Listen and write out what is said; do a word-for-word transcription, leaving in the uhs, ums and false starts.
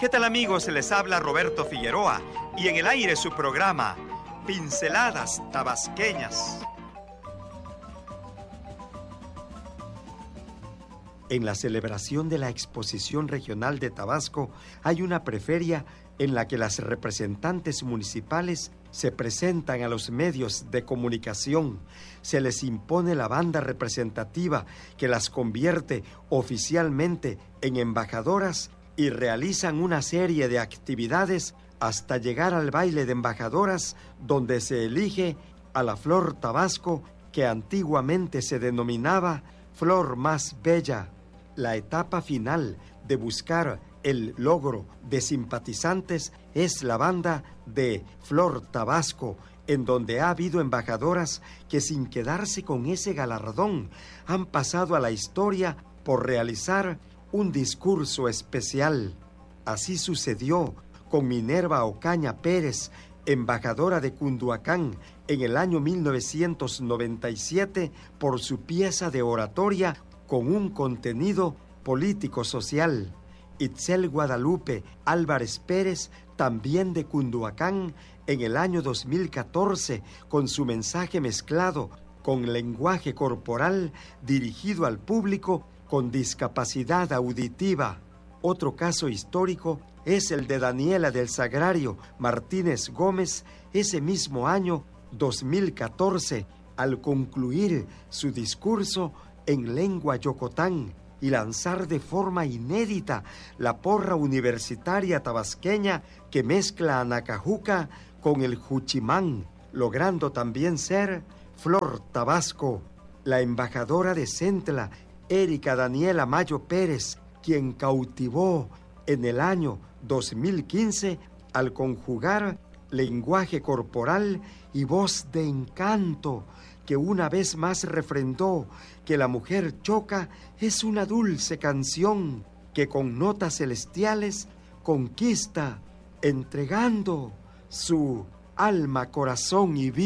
¿Qué tal, amigos? Les habla Roberto Figueroa y en el aire su programa Pinceladas Tabasqueñas. En la celebración de la Exposición Regional de Tabasco hay una preferia en la que las representantes municipales se presentan a los medios de comunicación. Se les impone la banda representativa que las convierte oficialmente en embajadoras y realizan una serie de actividades hasta llegar al baile de embajadoras, donde se elige a la Flor Tabasco, que antiguamente se denominaba Flor Más Bella. La etapa final de buscar el logro de simpatizantes es la banda de Flor Tabasco, en donde ha habido embajadoras que, sin quedarse con ese galardón, han pasado a la historia por realizar un discurso especial. Así sucedió con Minerva Ocaña Pérez, embajadora de Cunduacán en el año mil novecientos noventa y siete, por su pieza de oratoria con un contenido político-social. Itzel Guadalupe Álvarez Pérez, también de Cunduacán, en el año dos mil catorce, con su mensaje mezclado con lenguaje corporal dirigido al público con discapacidad auditiva. Otro caso histórico es el de Daniela del Sagrario Martínez Gómez, ese mismo año dos mil catorce, al concluir su discurso en lengua yocotán y lanzar de forma inédita la porra universitaria tabasqueña que mezcla a Nacajuca con el Juchimán, logrando también ser Flor Tabasco. La embajadora de Centla, Erika Daniela Mayo Pérez, quien cautivó en el año dos mil quince al conjugar lenguaje corporal y voz de encanto, que una vez más refrendó que La Mujer Choca es una dulce canción que con notas celestiales conquista, entregando su alma, corazón y vida.